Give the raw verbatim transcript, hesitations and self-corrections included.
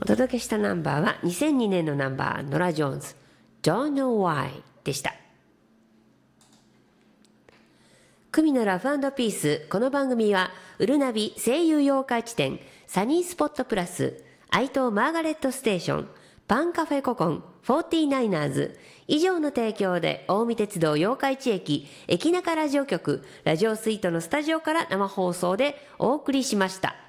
お届けしたナンバーはにせんにねんのナンバー、ノラ・ジョーンズ Don't Know Why でした。久美のラフ&ピース。この番組はウルナビ声優妖怪地点、サニースポットプラス、愛東マーガレットステーション、パンカフェココン、フォーティーナイナーズ以上の提供で、近江鉄道八日市駅駅中ラジオ局ラジオスイートのスタジオから生放送でお送りしました。